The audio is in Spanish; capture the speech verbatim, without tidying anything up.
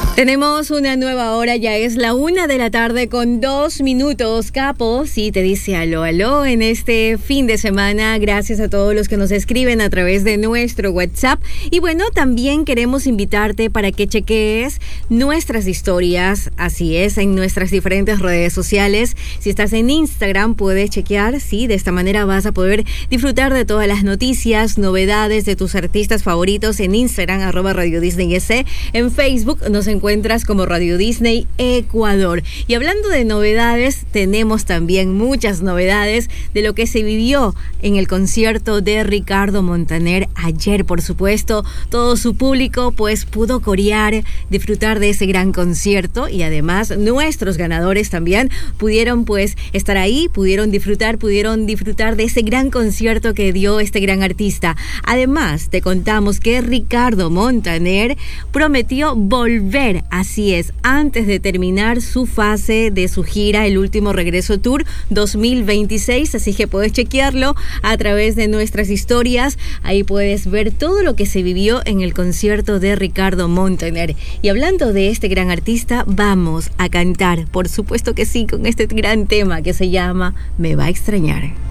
Tenemos una nueva hora, ya es la una de la tarde con dos minutos. Capo, sí, te dice aló, aló en este fin de semana. Gracias a todos los que nos escriben a través de nuestro WhatsApp. Y bueno, también queremos invitarte para que cheques nuestras historias, así es, en nuestras diferentes redes sociales. Si estás en Instagram, puedes chequear, sí, de esta manera vas a poder disfrutar de todas las noticias, novedades de tus artistas favoritos en Instagram, arroba Radio Disney S. En Facebook nos encuentras como Radio Disney Ecuador. Y hablando de novedades, tenemos también muchas novedades de lo que se vivió en el concierto de Ricardo Montaner ayer. Por supuesto, todo su público pues pudo corear, disfrutar de ese gran concierto, y además nuestros ganadores también pudieron pues estar ahí, pudieron disfrutar, pudieron disfrutar de ese gran concierto que dio este gran artista. Además, te contamos que Ricardo Montaner prometió volver, así es, antes de terminar su fase de su gira, el último regreso tour dos mil veintiséis, así que puedes chequearlo a través de nuestras historias. Ahí puedes ver todo lo que se vivió en el concierto de Ricardo Montaner. Y hablando de este gran artista, vamos a cantar, por supuesto que sí, con este gran tema que se llama Me va a extrañar.